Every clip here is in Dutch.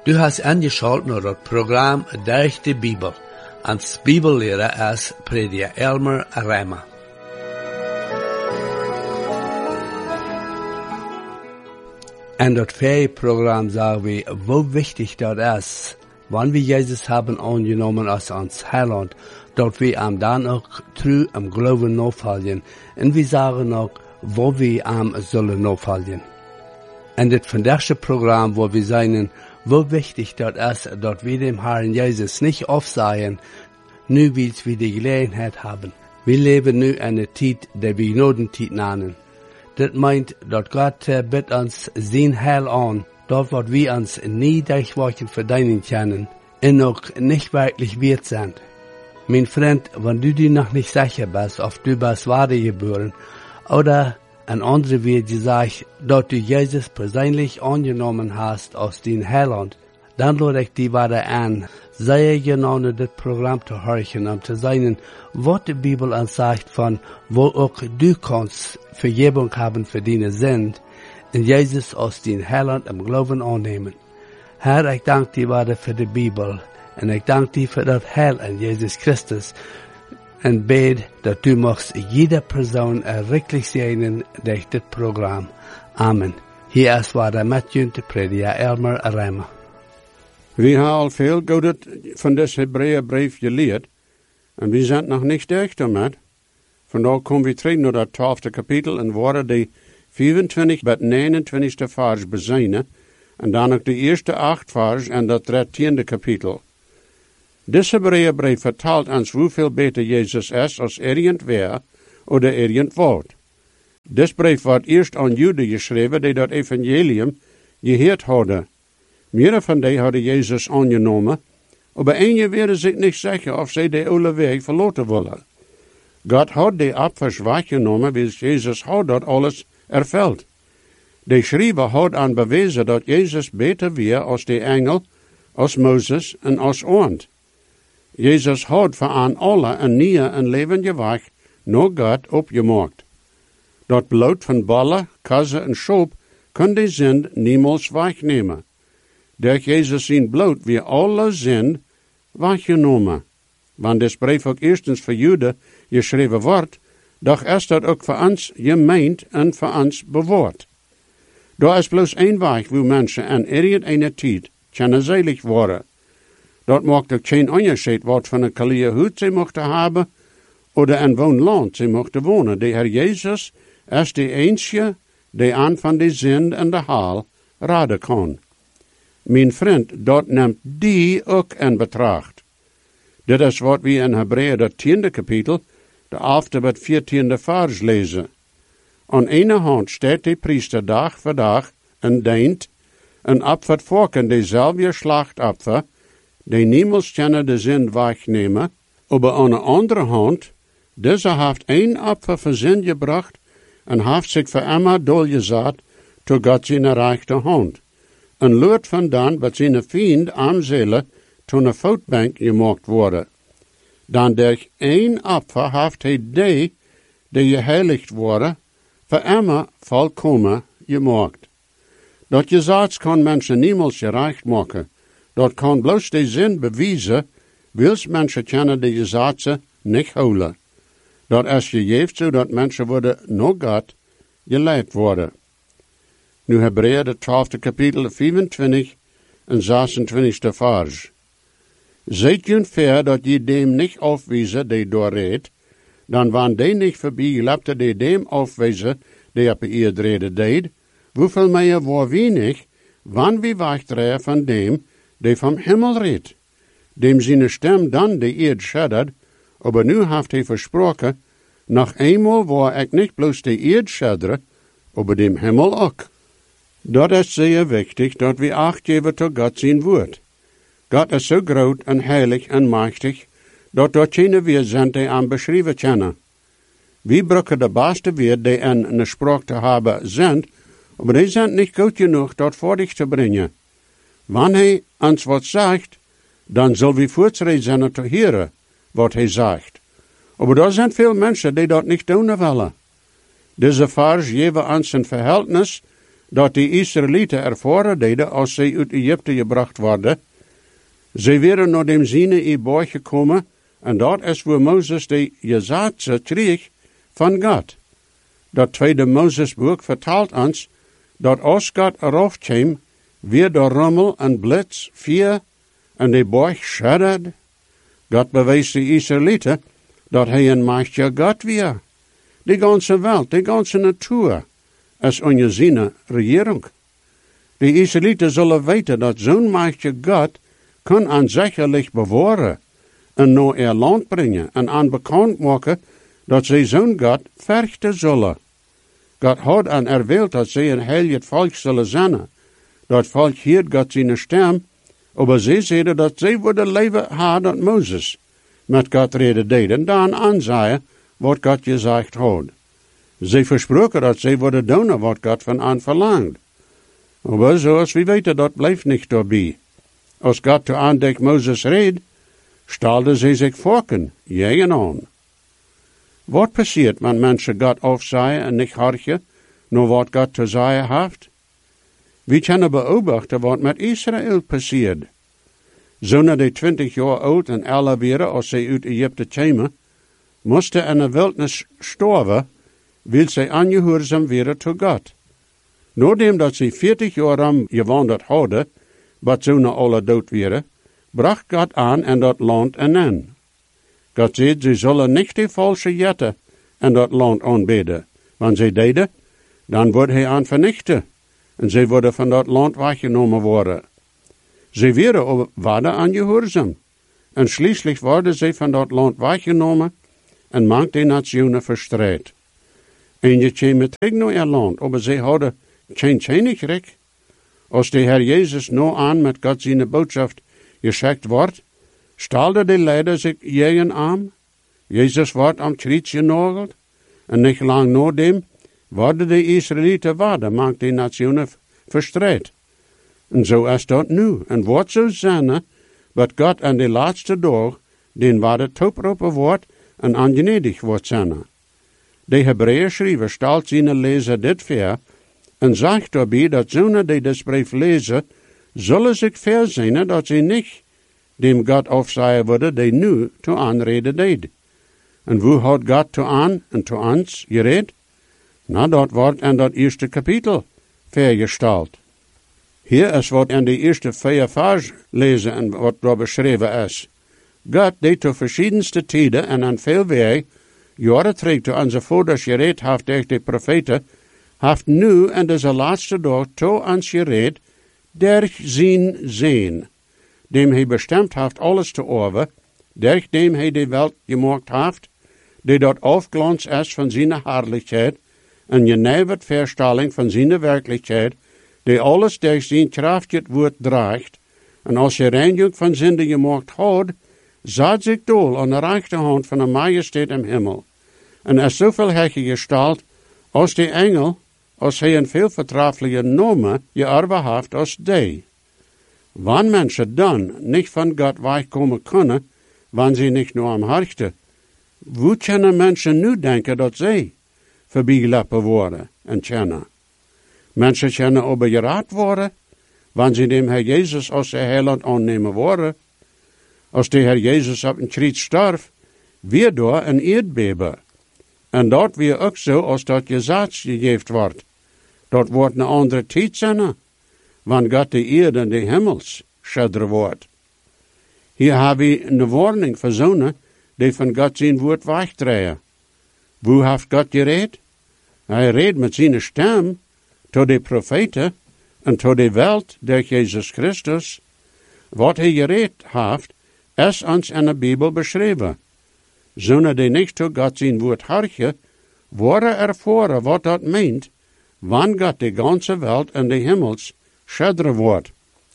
Du hast angeschaut naar het programma Durch de Bibel. Als Bibellehrer is prediker Elmer Rema. En dat programma sagen wir, wo wichtig das ist, wann wir Jesus haben angenommen als ons Heiland, dat wir ihm dann auch treu am Glauben nachfolgen. Und wir sagen auch, wo wir ihm sollen nachfolgen. En dit vandaagse programma, wo wir sagen, wo wichtig das ist, dass wir dem Herrn Jesus nicht aufsagen, nu wie wir die Gelegenheit haben. Wir leben nu in einer Zeit, die wir Gnadenzeit nennen. Das meint, dass Gott bitt uns sein Heil an, dort wo wir uns nie durchwachsen verdienen können, und noch nicht wirklich wert sind. Mein Freund, wenn du dir noch nicht sicher bist, ob du bist wahre geboren, oder ein anderer wird gesagt, dass du Jesus persönlich angenommen hast als dein Heiland, dann lade ich dich weiter an, sehr genau das Programm zu hören, um zu sehen, was die Bibel uns sagt von, wo auch du kannst Vergebung haben für deine Sünden, und Jesus als dein Heiland im Glauben annehmen. Herr, ich danke dir weiter für die Bibel, und ich danke dir für das Heil in Jesus Christus, und bete, dass du machst jede Person erreglich segnen durch das Programm. Amen. Hier ist weiter Matthew, der Prediger Elmer Rema. We hebben al veel Godes van dit Hebreeënbrief geleerd, en we zijn nog niet durch damit. Vandaag komen we terug naar dat 12e kapitel en worden de 25 tot 29 vers bezijnen, en dan ook de eerste 8 vers en dat 13e kapitel. Dit Hebreeënbrief vertelt ons hoeveel beter Jezus is als irgendwer oder irgendwat. Dit brief wordt eerst aan Joden geschreven die dat evangelium gehoord hadden. Meerdere van die hadden Jezus aangenomen, maar eenigen werden zich niet zeker of zij de oude weg verlaten willen. God had die Opfers weggenomen, wie Jezus had dat alles ervuld. De schrijver had aan bewezen dat Jezus beter weer als de engel, als Mozes en als Arend. Jezus had voor aan alle een nieuwe en levende weg naar God opgemaakt. Dat bloed van ballen, kassen en schop kon de zin niemals wegnemen. Durch Jezus zijn bloed weer alle zin weggenomen. Want dit brief ook eerstens voor Joden geschreven wordt, doch is dat ook voor ons gemeend en voor ons bewaard. Daar is bloos één weg waar mensen in irgendeine tijd kunnen zelig worden. Dat maakt ook geen onderscheid wat van een kalier huid ze mochten hebben, oder een woonland ze mochten wonen. De Heer Jezus is de enige die aan van de zin en de haal raden kan. Mijn vriend, dat neemt die ook in betracht. Dit is wat we in Hebreeën dat 10e kapitel, de 11e tot 14e vers lezen. Aan ene hand staat de priester dag voor dag en deint en opfert volken dezelfde slachtopfer, die niemals kunnen de zin wegnemen, maar aan de andere hand, deze heeft één opfer voor zin gebracht en heeft zich voor immer doorgezet tot God zijn rechte hand. En luid vandaan wat zijn vriend aanzelen toen een voetbank gemaakt worden. Dan durch één opfer heeft hij die geheiligd worden, voor immer volkomen gemaakt. Dat gezag kan mensen niemals gerecht maken. Dat kan bloos de zin bewijzen, wils mensen kunnen de gezagen niet houden. Dat is gegeven zodat mensen worden naar God geleid worden. Nu Hebreeën de 12e kapitel 25 en 26 vers. Zijt je ver dat je dem niet afwijzen die doorreed, dan waren die niet voorbijgelapte die dem afwijzen die op je reden deed, hoeveel meer waar weinig, wanneer we wegdraaien van dem die van Himmel reed. Dem zijn stem dan de eerd schaddert, maar nu heeft hij versproken, nog eenmaal waar ik niet bloos de eerd schadderen, maar dem Himmel ook. Dat is zeer wichtig, dat we acht geven tot God zijn woord. God is zo groot en heilig en machtig, dat geen weer zijn die aan beschrijven kunnen. We gebruiken de beste weer die in een spraak te hebben zijn, maar die zijn niet goed genoeg dat voor dich te brengen. Wanneer hij ons wat zegt, dan zullen we voortschrijd zijn te horen wat hij zegt. Maar er zijn veel mensen die dat niet doen willen. Deze vers geven ons een verhältnis dat die Israëlieten ervaren deden als zij uit Egypte gebracht worden. Zij werden naar dem Sinai boog gekomen en dat is waar Mozes de Gesetze kreeg van God. Dat tweede Mozesboek vertelt ons dat als God erop kwam, weer door rommel en blitz, vuur en de boog schudderde. God bewees de Israëlieten dat hij een machtige God weer. De ganze wereld, de ganze natuur is onder zijn regering. De Israëlieten zullen weten dat zo'n machtige God kan aanzekerlijk bewaren en naar er land brengen en aan bekend maken dat zij zo'n God verchten zullen. God had aan erwählt dat zij een heilig volk zullen zijn. Dat volk hield God zijn stem, maar zij zeiden dat zij worden leven hadden dat Mozes met God reden deed en dan aanzaaien wat God gezegd had. Zij versproken dat zij worden doen wat God van aan verlangt. Maar zoals we weten, dat blijft niet daarbij. Als God te aandek Mozes reed, stelden zij zich vorken, jegen aan. Wat passiert, wanneer mensen God afzaaien en niet hartje, naar wat God te zeggen heeft? We kunnen beobachten wat met Israël passiert. Zo'n die 20 jaar oud en ouder waren als zij uit Egypte kwamen, moesten in de wildnis sterven, wil zij aangehoorzaam werden tot God. Nadat dat zij 40 jaar lang gewandeld hadden, wat zo'n alle dood waren, bracht God aan en dat land aan. God zei, ze zullen niet de valse jetten en dat land aanbidden. Want zij deden, dan wordt hij aan vernichten. En zij worden van dat land weggenomen worden. Zij waren aangehoorzaam. En schließlich worden zij van dat land weggenomen en mank de nationen verstrijd. En je kwam terug naar ihr land, maar zij hadden geen koninkrijk. Als de Heer Jezus nou aan met God zijn boodschap geschickt wordt, stelde de leider zich jegen aan. Jezus wordt am kruis genageld. En niet lang na dem worden de Israëlieten waarden, maakt de nationen verstrijd. En zo is dat nu. En wat zo zijn, wat God aan de laatste dag, den waar het oproepen wordt en aangenedig wordt zijn. De Hebreeën schrijver stelt zijn lezer dit voor en zegt daarbij dat zonen die dit brief lezen, zullen zich verzijnen dat ze niet dem God afzaaien worden die nu te aanreden deed. En hoe had God te aan en te ons gered? Nou, dat wordt in dat eerste kapitel vergesteld. Hier is wat in de eerste 4 vers lezen en wat daar beschreven is. God deed te verschiedenste tijden en aan veel wegen, jaren terug te onze vouders gered heeft door de profeten, heeft nu in deze laatste dag to ons gered, durch zijn zin, dem hij bestemd heeft alles te over, durch dem hij de welt gemaakt heeft, die dat afglans is van zijn herrlichheid, en geneverd verstelling van zijn werkelijkheid, die alles durch zijn kracht het woord draagt, en als je reiniging van zonde gemaakt had, zat zich doel aan de rechterhand van de majesteit im hemel. En is zoveel heche gestalt, als de engel, als hij een veel vertreffelijke nomen je erven heeft als die. Wanneer mensen dan niet van God wegkomen kunnen, wanneer ze niet nur am harten, hoe kunnen mensen nu denken dat zij voorbijgelappen worden en kennen? Mensen kunnen aber geraad worden, wanneer ze dem Heer Jezus als zijn heiland aannemen worden. Als de Heer Jezus op een kruis stierf, weer door een aardbeben. En dat weer ook zo als dat gezet gegeven wordt. Dat wordt een andere tijd zijn, wanneer God de aarde en de hemels schudden wordt. Hier hebben we een warning voor zonen die van God zijn woord wegdraaien. Hoe heeft God gered? Hij redt met zijn stem tot de profeten en tot de wereld door Jezus Christus. Wat hij gered heeft, is ons in de Bijbel beschreven. Zonen die niet tot God zijn woord hartje, worden ervaren wat dat meent, wanneer God de ganze wereld en de hemels schudden wordt.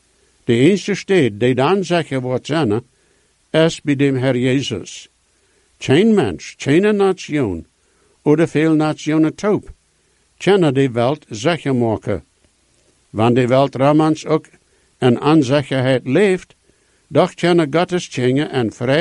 De enige stad die dan zeggen wordt zijn, is bij dem Heer Jezus. Geen mens, geen nation, oder veel nationen top, kunnen de wereld zeker maken. Wanneer de wereld ramans ook in onzekerheid leeft, doch kunnen Gottes kinderen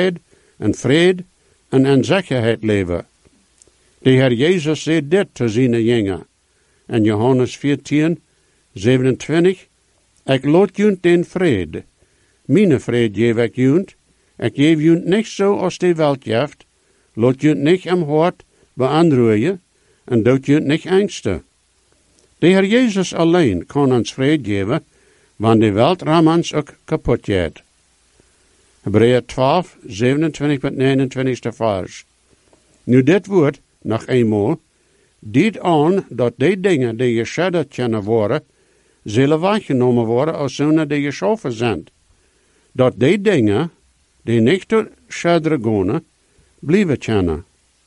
en vrede en in zekerheid leven. De Heer Jezus zei dit te zijn jongen. In Johannes 14, 27. Ik laat junt den vrede. Mijn vrede geef ik junt. Ik geef junt niet zo als de welt geeft. Laat junt niet am hart beandroeien en doet junt niet angsten. De Heer Jezus alleen kan ons vrede geven, want de welt ramans ook kapot gaat. Hebreeën 12, 27 tot 29 vers. Nu dit woord, nog eenmaal, diet aan dat die dingen die geschadderd kunnen worden, zullen weggenomen worden als zonen die geschaffen zijn. Dat die dingen, die niet tot schadderen gaan, blijven kunnen.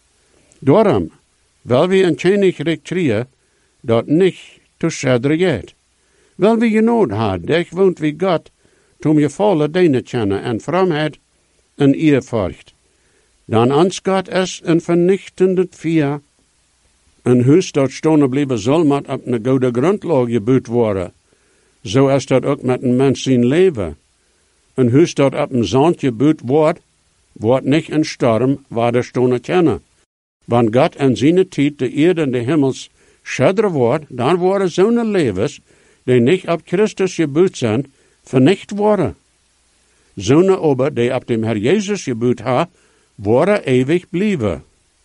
Daarom, wil we een koninkrijk krijgen, dat niet tot schadderen gaat. Wil we genood hebben, dat woont wie God, toen je volle dingen kennen en vroomheid en eerfurcht. Dan ans God is een vernichtende vuur. Een huis dat stonden blijven zal moet op een goede grondlag gebouwd worden. Zo is dat ook met een mens zijn leven. Een huis dat op een zand gebouwd wordt niet een storm waar de stonden kennen. Want God en zijn tijd de aarde en de hemels schadderen wordt, dan worden zo'n levens, die niet op Christus gebouwd zijn, vernicht worden. Zo'n ober die op dem Herr Jezus gebouwd ha, worden eeuwig blijven.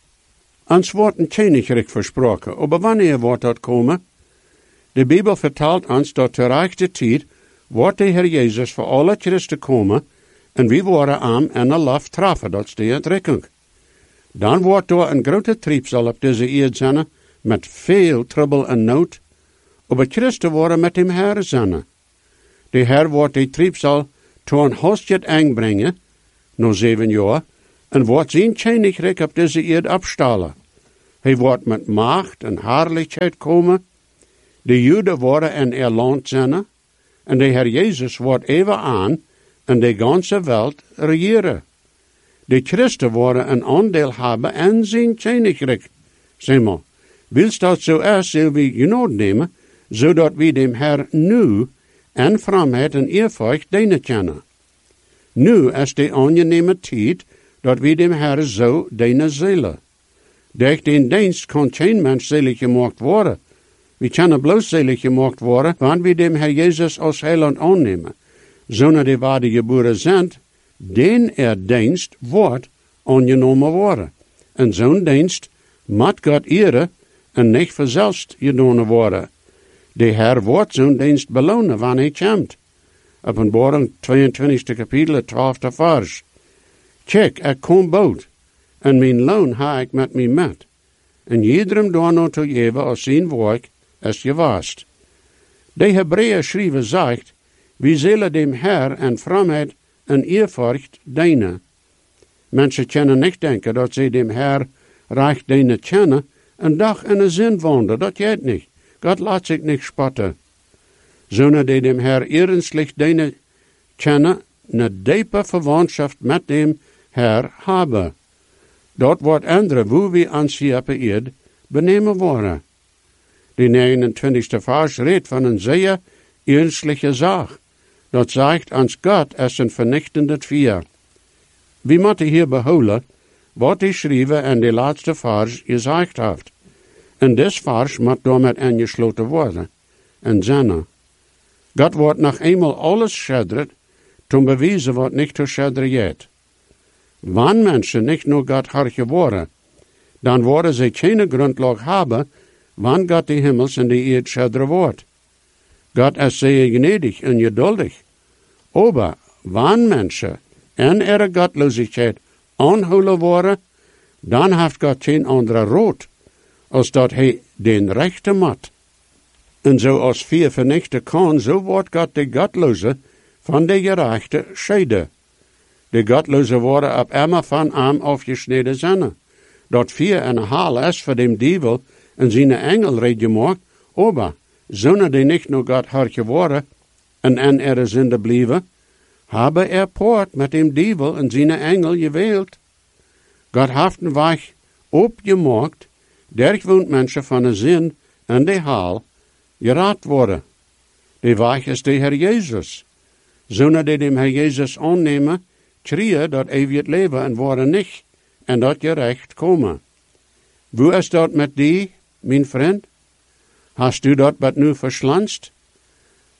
Ons wordt een koninkrijk versproken, aber wanneer wordt dat komen? De Bijbel vertelt ons dat ter rechte tijd wordt de Heer Jezus voor alle Christen komen en we worden aan en een laf treffen, dat is de uitdrukking. Dan wordt door een grote triebsel op deze aarde zijn, met veel trouble en nood, aber Christen worden met hem Heer zijn. De Heer wordt die triebsel tot een hostje aanbrengen, na 7 jaar, en wordt zijn koninkrijk op deze aarde opstellen. Hij wordt met macht en heerlijkheid komen. De Joden worden in er land zijn, en de Heer Jezus wordt even aan en de ganze wereld regeren. De Christen worden een aandeel hebben aan zijn koninkrijk. Zeg maar, wils dat zo is, zullen we genoeg nemen, zodat we dem Heer nu en vroomheid en eerfurcht dienen kunnen. Nu is de aangename tijd dat we dem Heer zo dienen zullen. Durch den dienst kan geen mens selig gemaakt worden. We kunnen bloos selig gemaakt worden, wanneer we dem Herr Jezus als heiland aannemen. Zonder de waarde geboren zijn, den dienst wordt aangenomen worden. En zo'n dienst moet God eren en niet verzelfs gedaan worden. De Heer wordt zo'n dienst belonen wanneer hij komt. Openbaring 22 kapitel 12 vers. Kijk, ik kom bood, en mijn loon ha ik met mij met. En iedereen daarna te geven als zijn werk is gewaast. De Hebreeën schrijven zegt, wie zullen dem Heer en vroomheid en eerfurcht dienen. Mensen kunnen niet denken dat ze dem Heer recht dienen kennen, een dag en een zin wandelen, dat gaat niet. God laat zich niet spotten. Zonen die dem Heer ernstig dienen kennen, een diepe verwantschap met dem Heer hebben. Dat wordt andere hoe we ons hier op eerd benemen worden. De 29e vers redt van een zeer ernstliche zaak. Dat zegt, ons God is een vernichtende vuur. We moeten hier behouden wat hij schreven in de laatste vers gezegd heeft. En dit vers moet daarmee ingesloten worden. En zinnen. God wordt nog eenmaal alles schadderd, toen bewijzen wat niet te schadderen gaat. Wanneer mensen niet naar God hartje worden, dan worden ze geen grondlag hebben, wanneer God de hemels en de aarde schadderen wordt. God is zeer gnädig en geduldig. Aber wanneer mensen en ihre Gottlosigkeit aanhouden worden, dan heeft God geen andere rood, als dat hij den rechte moet. En zoals vier vernichten kan, zo wordt God de Gottloze van de gerechte scheiden. De Gottloze worden op immer van arm afgesneden zijn. Dat 4,5 is voor dem Dievel en zijn engel reed gemaakt, aber zonder die niet naar God hartje worden en er zinde blijven, hebben er poort met dem Dievel en zijn engel geweeld. God heeft een weg opgemaakt, der woont mensen van de zin en de haal geraad worden. De weg is de Heer Jezus. Zonder die dem Heer Jezus aannemen, krijgen dat eeuwig leven en worden niet, en dat gerecht komen. Hoe is dat met die, mijn vriend? Hast du dat wat nu verslanst?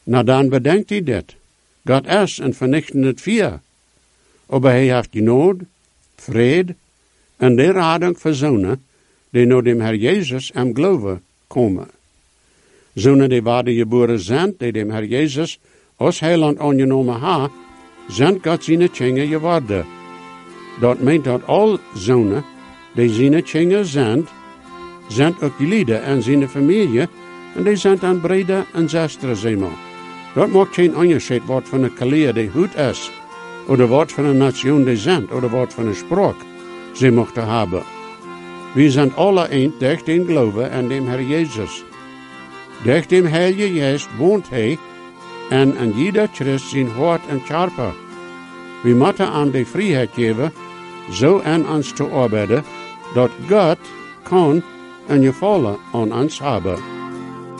Na dan bedenkt hij dit. God is een vernichtend vuur. Aber hij heeft genade, vrede en de rading verzonnen, die naar dem Herr Jezus am geloven komen. Zonen die waarde geboren zijn, die dem Herr Jezus als heiland aangenomen ha, zijn God zijn tjenge geworden. Dat meent dat al zonen, die zijn tjenge zijn ook gelieden en zijn familie, en die zijn dan breder en zusters eenmaal. Dat maakt geen onderscheid wat van een kaleer die goed is, oder wat van een nation die zijn, oder wat van een spraak ze mochten hebben. We zijn alle een durch den geloven en dem Herr Jezus. Durch dem Heilige Geest woont hij, en aan jeder Christ zijn hart en scherper. We moeten aan de vrijheid geven, zo aan ons te arbeiden, dat God kan en gevallen aan ons hebben.